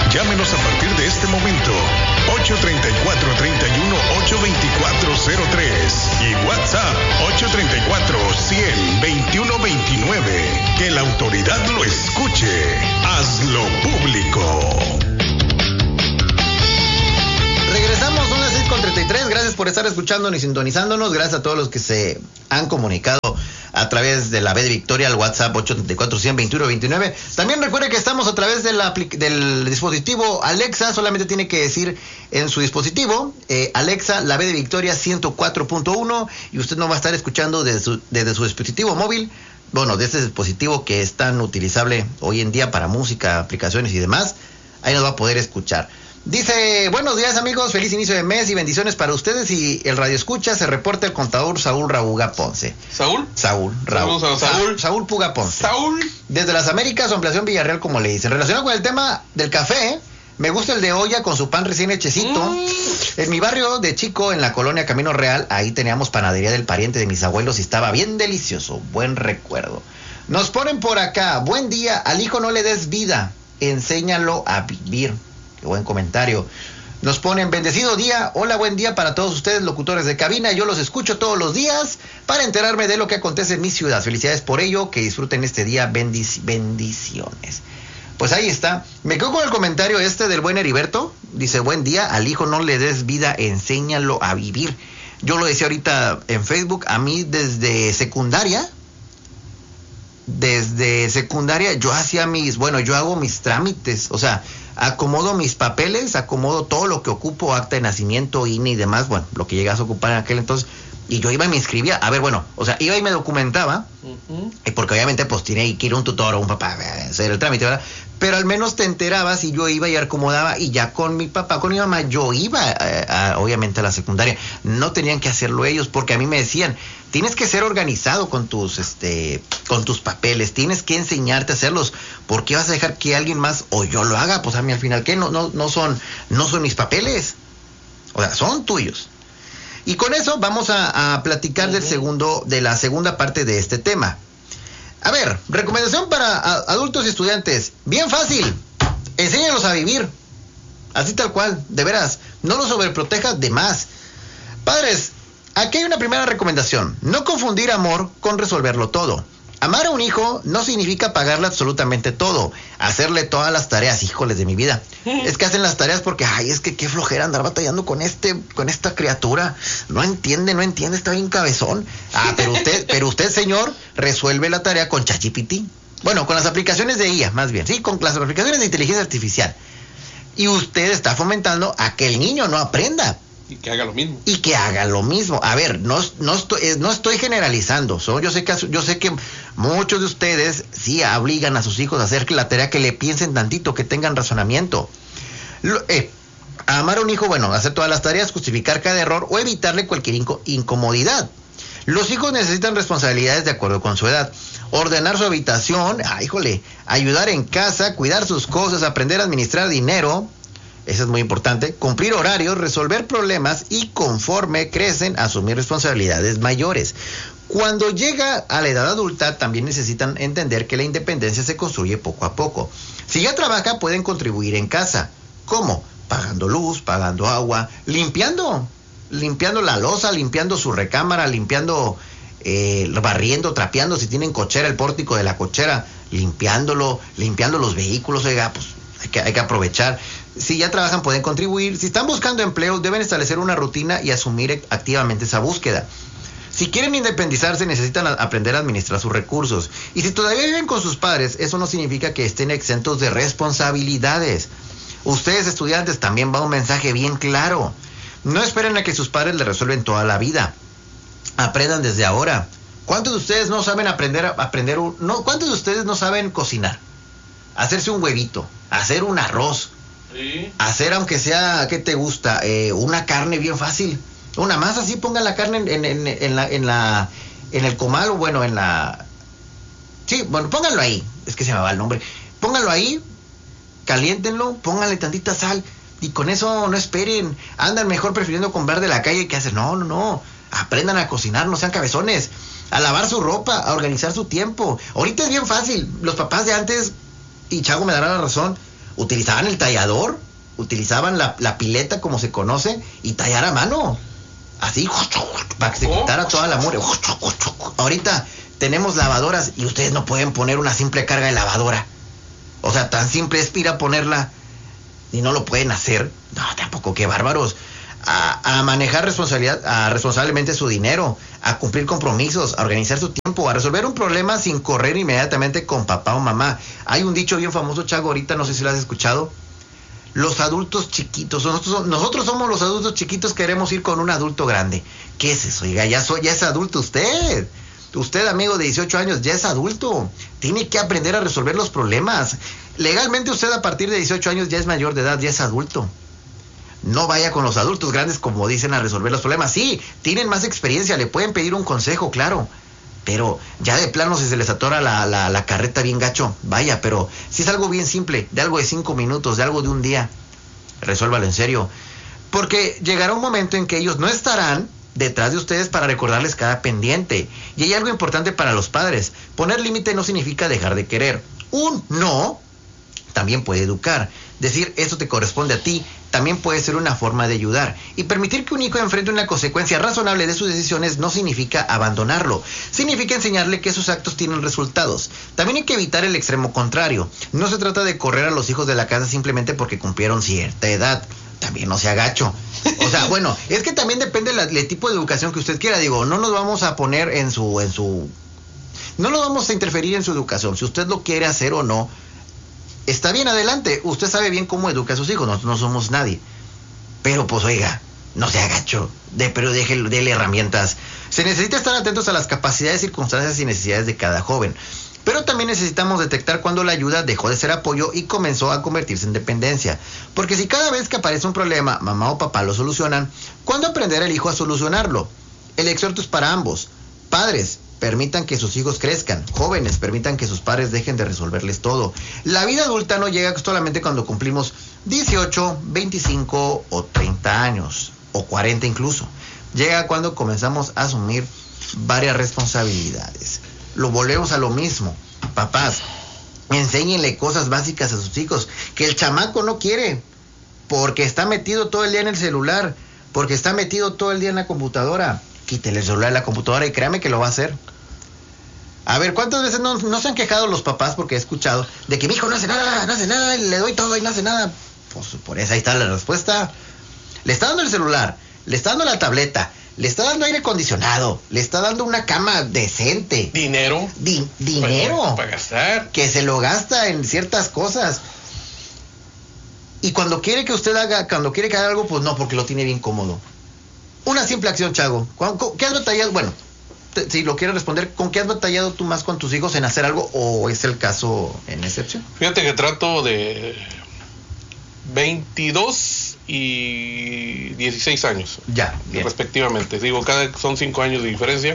Llámenos a partir de este momento. 834-31-824-03 y WhatsApp 834-100-2129. Que la autoridad lo escuche. Hazlo público. Regresamos, son las 6:33. Gracias por estar escuchándonos y sintonizándonos. Gracias a todos los que se han comunicado a través de la B de Victoria al WhatsApp 834-100-2129. También recuerde que estamos a través del dispositivo Alexa. Solamente tiene que decir en su dispositivo Alexa, la B de Victoria 104.1, y usted no va a estar escuchando desde su dispositivo móvil. Bueno, de ese dispositivo que es tan utilizable hoy en día para música, aplicaciones y demás. Ahí nos va a poder escuchar. Dice, buenos días amigos, feliz inicio de mes y bendiciones para ustedes y el radio escucha. Se reporta el contador Saúl Rabuga Ponce. ¿Saúl? Saúl Puga Ponce. Saúl. Desde las Américas o Ampliación Villarreal, como le dicen. Relacionado con el tema del café, me gusta el de olla con su pan recién hechecito. En mi barrio de chico, en la colonia Camino Real, ahí teníamos panadería del pariente de mis abuelos y estaba bien delicioso. Buen recuerdo. Nos ponen por acá, buen día, al hijo no le des vida, enséñalo a vivir. Qué buen comentario. Nos ponen, bendecido día, hola, buen día para todos ustedes, locutores de cabina. Yo los escucho todos los días para enterarme de lo que acontece en mi ciudad. Felicidades por ello, que disfruten este día, bendiciones. Pues ahí está. Me quedo con el comentario del buen Heriberto. Dice, buen día, al hijo no le des vida, enséñalo a vivir. Yo lo decía ahorita en Facebook, a mí desde secundaria yo hago mis trámites, o sea, acomodo mis papeles, acomodo todo lo que ocupo, acta de nacimiento, INE y demás, bueno, lo que llegas a ocupar en aquel entonces, y yo iba y me inscribía, iba y me documentaba, porque obviamente pues tiene que ir un tutor o un papá a hacer el trámite, ¿verdad? Pero al menos te enterabas y yo iba y acomodaba, y ya con mi papá, con mi mamá, yo iba obviamente a la secundaria. No tenían que hacerlo ellos, porque a mí me decían, tienes que ser organizado con tus papeles, tienes que enseñarte a hacerlos, ¿por qué vas a dejar que alguien más o yo lo haga? Pues a mí al final, ¿qué? No son mis papeles, o sea, son tuyos. Y con eso vamos a platicar de la segunda parte de este tema. A ver, recomendación para adultos y estudiantes. Bien fácil. Enséñalos a vivir. Así tal cual, de veras. No los sobreprotejas de más. Padres, aquí hay una primera recomendación. No confundir amor con resolverlo todo. Amar a un hijo no significa pagarle absolutamente todo, hacerle todas las tareas. Híjoles de mi vida, es que hacen las tareas porque, es que qué flojera andar batallando con esta criatura, no entiende, está bien cabezón. Pero usted, señor, resuelve la tarea con ChatGPT. Bueno, con las aplicaciones de IA, más bien, sí, con las aplicaciones de inteligencia artificial. Y usted está fomentando a que el niño no aprenda. Y que haga lo mismo. A ver, no estoy generalizando. Yo sé que muchos de ustedes sí obligan a sus hijos a hacer la tarea, que le piensen tantito, que tengan razonamiento. Amar a un hijo, hacer todas las tareas, justificar cada error o evitarle cualquier incomodidad. Los hijos necesitan responsabilidades de acuerdo con su edad. Ordenar su habitación, ayudar en casa, cuidar sus cosas, aprender a administrar dinero. Eso es muy importante. Cumplir horarios, resolver problemas y conforme crecen, asumir responsabilidades mayores. Cuando llega a la edad adulta, también necesitan entender que la independencia se construye poco a poco. Si ya trabaja, pueden contribuir en casa. ¿Cómo? Pagando luz, pagando agua, limpiando la loza, limpiando su recámara, barriendo, trapeando, si tienen cochera, el pórtico de la cochera, limpiando los vehículos. Oiga, pues hay que aprovechar. Si ya trabajan, pueden contribuir. Si están buscando empleo, deben establecer una rutina y asumir activamente esa búsqueda. Si quieren independizarse, necesitan aprender a administrar sus recursos. Y si todavía viven con sus padres, eso no significa que estén exentos de responsabilidades. Ustedes, estudiantes, también va un mensaje bien claro. No esperen a que sus padres les resuelven toda la vida. Aprendan desde ahora. ¿Cuántos de ustedes no saben ¿cuántos de ustedes no saben cocinar? Hacerse un huevito, hacer un arroz. Sí. Hacer, aunque sea, ¿qué te gusta? Una carne bien fácil. Una masa, así, pongan la carne en el comal, o sí, pónganlo ahí. Es que se me va el nombre. Pónganlo ahí, caliéntenlo, pónganle tantita sal, y con eso no esperen. Andan mejor prefiriendo comprar de la calle que hacer. No. Aprendan a cocinar, no sean cabezones. A lavar su ropa, a organizar su tiempo. Ahorita es bien fácil. Los papás de antes, y Chago me dará la razón, utilizaban el tallador, utilizaban la pileta como se conoce y tallar a mano. Así, para que se quitara toda la mugre. Ahorita tenemos lavadoras y ustedes no pueden poner una simple carga de lavadora. O sea, tan simple es ir a ponerla y no lo pueden hacer. No, tampoco, qué bárbaros. A manejar responsablemente su dinero, a cumplir compromisos, a organizar su tiempo, a resolver un problema sin correr inmediatamente con papá o mamá. Hay un dicho bien famoso, Chago, ahorita no sé si lo has escuchado. Los adultos chiquitos, nosotros somos los adultos chiquitos, queremos ir con un adulto grande. ¿Qué es eso? Oiga, ya es adulto usted. Usted, amigo de 18 años, ya es adulto. Tiene que aprender a resolver los problemas. Legalmente usted a partir de 18 años ya es mayor de edad, ya es adulto. No vaya con los adultos grandes, como dicen, a resolver los problemas. Sí, tienen más experiencia, le pueden pedir un consejo, claro. Pero ya de plano si se les atora la carreta bien gacho, vaya, pero si es algo bien simple, de algo de 5 minutos, de algo de un día, resuélvalo en serio. Porque llegará un momento en que ellos no estarán detrás de ustedes para recordarles cada pendiente. Y hay algo importante para los padres. Poner límite no significa dejar de querer. Un no también puede educar. Decir, esto te corresponde a ti, también puede ser una forma de ayudar. Y permitir que un hijo enfrente una consecuencia razonable de sus decisiones no significa abandonarlo. Significa enseñarle que sus actos tienen resultados. También hay que evitar el extremo contrario. No se trata de correr a los hijos de la casa simplemente porque cumplieron cierta edad. También no sea gacho. O sea, bueno, es que también depende del tipo de educación que usted quiera. Digo, no nos vamos a poner no nos vamos a interferir en su educación. Si usted lo quiere hacer o no, está bien, adelante. Usted sabe bien cómo educa a sus hijos. Nosotros no somos nadie. Pero pues oiga, no sea gacho. Pero déle herramientas. Se necesita estar atentos a las capacidades, circunstancias y necesidades de cada joven. Pero también necesitamos detectar cuando la ayuda dejó de ser apoyo y comenzó a convertirse en dependencia. Porque si cada vez que aparece un problema, mamá o papá lo solucionan, ¿cuándo aprenderá el hijo a solucionarlo? El exhorto es para ambos. Padres, permitan que sus hijos crezcan. Jóvenes, permitan que sus padres dejen de resolverles todo. La vida adulta no llega solamente cuando cumplimos 18, 25 o 30 años, o 40 incluso. Llega cuando comenzamos a asumir varias responsabilidades. Lo volvemos a lo mismo. Papás, enséñenle cosas básicas a sus hijos. Que el chamaco no quiere, porque está metido todo el día en el celular, porque está metido todo el día en la computadora. Quítele el celular de la computadora y créame que lo va a hacer. A ver, ¿cuántas veces no se han quejado los papás? Porque he escuchado de que mi hijo no hace nada, le doy todo y no hace nada. Pues por eso ahí está la respuesta. Le está dando el celular, le está dando la tableta, le está dando aire acondicionado, le está dando una cama decente. Dinero. Dinero. Para gastar. Que se lo gasta en ciertas cosas. Y cuando quiere que haga algo, pues no, porque lo tiene bien cómodo. Una simple acción, Chago. ¿Qué has batallado? Bueno, si lo quieres responder, ¿con qué has batallado tú más con tus hijos en hacer algo o es el caso en excepción? Fíjate que trato de 22 y 16 años. Ya, bien. Respectivamente. Digo, son 5 años de diferencia.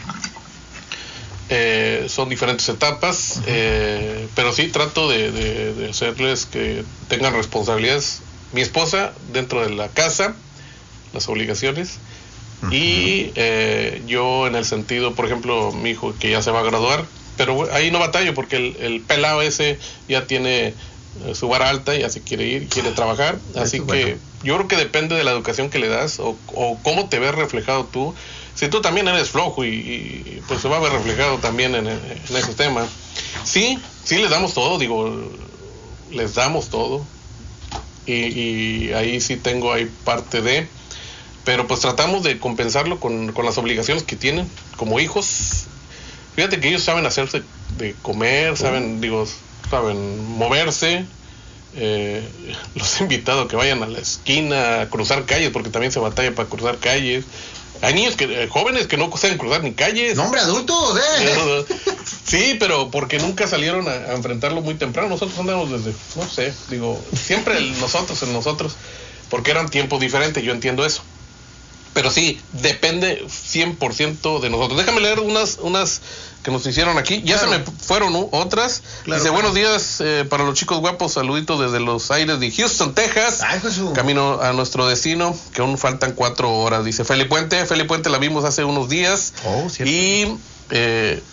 Son diferentes etapas, pero sí trato de hacerles que tengan responsabilidades. Mi esposa dentro de la casa, las obligaciones, y yo en el sentido, por ejemplo, mi hijo que ya se va a graduar, pero ahí no batallo porque el pelado ese ya tiene su vara alta, ya se quiere ir, quiere trabajar, así que bueno, yo creo que depende de la educación que le das o cómo te ves reflejado tú. Si tú también eres flojo y pues se va a ver reflejado también en ese tema. Sí les damos todo, les damos todo y ahí sí tengo ahí parte de, pero pues tratamos de compensarlo con las obligaciones que tienen como hijos. Fíjate que ellos saben hacerse de comer, saben moverse. Los he invitado a que vayan a la esquina a cruzar calles, porque también se batalla para cruzar calles. Hay niños jóvenes que no saben cruzar ni calles. No, hombre, adultos, Sí, pero porque nunca salieron a enfrentarlo muy temprano. Nosotros andamos desde, no sé, siempre nosotros, porque eran tiempos diferentes, yo entiendo eso. Pero sí, depende 100% de nosotros. Déjame leer unas que nos hicieron aquí. Ya claro. Se me fueron otras. Claro, dice, buenos días para los chicos guapos. Saluditos desde los aires de Houston, Texas. Ay, camino a nuestro destino, que aún faltan 4 horas. Dice Feli Puente la vimos hace unos días. Oh, cierto. Y,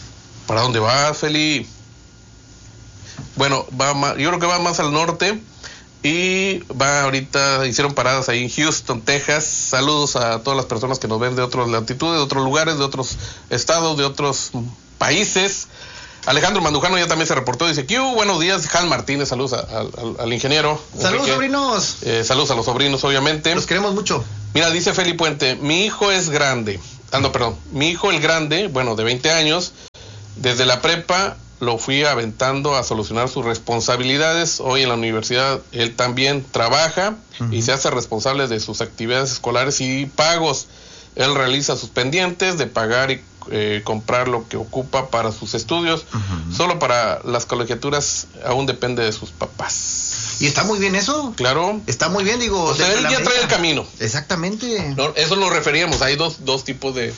¿para dónde va, Feli? Bueno, yo creo que va más al norte. Y ahorita hicieron paradas ahí en Houston, Texas. Saludos a todas las personas que nos ven de otras latitudes, de otros lugares, de otros estados, de otros países. Alejandro Mandujano ya también se reportó, dice, buenos días, Jan Martínez, saludos al ingeniero. Saludos, Enrique. sobrinos. Saludos a los sobrinos, obviamente. Los queremos mucho. Mira, dice Feli Puente, mi hijo es grande. Mi hijo el grande, de 20 años, desde la prepa lo fui aventando a solucionar sus responsabilidades. Hoy en la universidad él también trabaja y se hace responsable de sus actividades escolares y pagos. Él realiza sus pendientes de pagar y comprar lo que ocupa para sus estudios. Solo para las colegiaturas aún depende de sus papás. Y está muy bien eso. Claro. Está muy bien, digo. O sea, él ya trae el camino. Exactamente. No, eso nos referíamos. Hay dos tipos de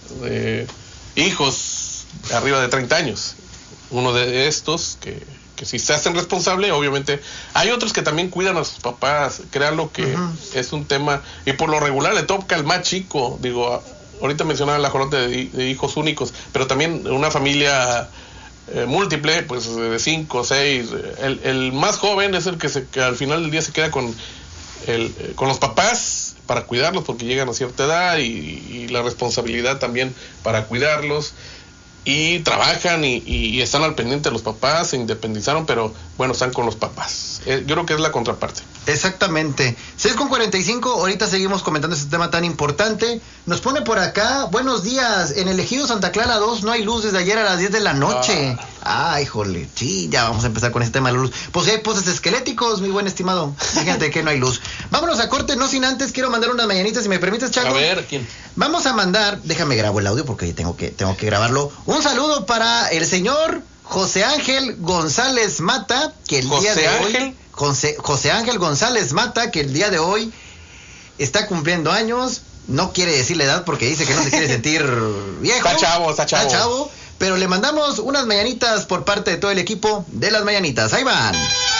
hijos arriba de 30 años. Uno de estos que si se hacen responsable, obviamente. Hay otros que también cuidan a sus papás. Créanlo que es un tema. Y por lo regular le toca al más chico. Digo, ahorita mencionaba la jornada de hijos únicos, pero también una familia múltiple, pues de 5 o 6. El más joven es el que al final del día se queda con los papás para cuidarlos, porque llegan a cierta edad y la responsabilidad también para cuidarlos. Y trabajan y están al pendiente de los papás, se independizaron, pero están con los papás. Yo creo que es la contraparte. Exactamente. 6:45, ahorita seguimos comentando este tema tan importante. Nos pone por acá, buenos días, en el Ejido Santa Clara 2 no hay luz desde ayer a las 10 de la noche. Híjole, sí, ya vamos a empezar con este tema de la luz. Pues hay postes esqueléticos, mi buen estimado. Fíjate que no hay luz. Vámonos a corte, no sin antes, quiero mandar unas mañanitas, si me permites, Chaco. A ver, ¿quién? Vamos a mandar, déjame grabo el audio porque tengo que grabarlo. Un saludo para el señor José Ángel González Mata, que el día de hoy... José Ángel González Mata, que el día de hoy está cumpliendo años. No quiere decir la edad porque dice que no se quiere sentir viejo. Está chavo. Pero le mandamos unas mañanitas por parte de todo el equipo de las mañanitas. Ahí van.